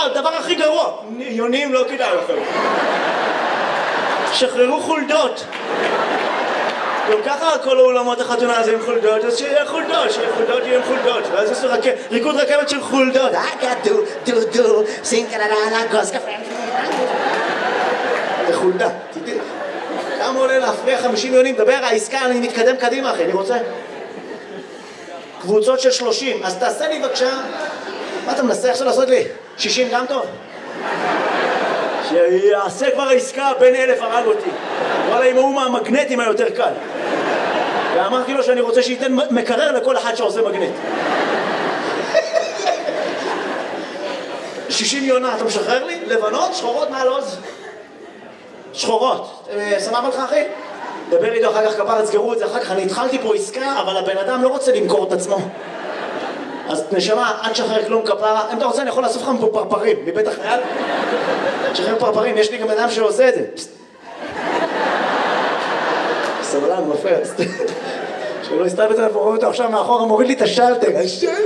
הדבר הכי גרוע, יונים לא כדאי לכם. שחררו חולדות. גם ככה כל האולמות החתונה הזה עם חולדות, אז שיהיה חולדות יהיה עם חולדות, ואז יש ריקוד רכבת של חולדות. דו, סינקללה, גוס קפה. זה חולדה. כמה עולה להפריע 50 יונים? דבר, העסקה, אני מתקדם קדימה אחי, אני רוצה. קבוצות של 30, אז תעשה לי בבקשה. מה אתה מנסה עכשיו לעשות לי? 60 גם טוב? שיעשה כבר העסקה, בין 1000 הרג אותי. וואלה, אם הוא מהמגנטים היותר קל. ואמרתי לו שאני רוצה שייתן מקרר לכל אחד שעושה מגנט. 60 יונה, אתה משחרר לי? לבנות, שחורות מעל עוז? שחורות. סבבה לך אחי? דבר איתו אחר כך כפר, תסגרו את זה אחר כך. אני התחלתי פה עסקה, אבל הבן אדם לא רוצה למכור את עצמו. אז נשמה, אל תשחרר כלום כפרה. אם אתה רוצה, אני יכול לאסוף לך פה פרפרים, מבית החייל. תשחרר פרפרים, יש לי גם אדם שעושה את זה. סבלן, מפריע. שלא הסתלבט עליו, רואה אותו עכשיו מאחורה, מוריד לי את השלטר.